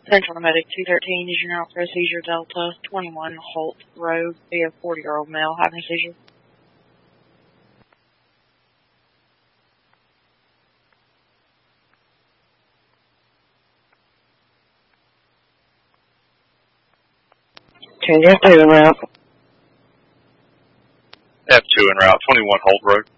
Central Medic 213 is your now for a seizure Delta 21 Holt Road. Be a 40-year-old male having a seizure. Change F2 en route. F2 en route, 21 Holt Road.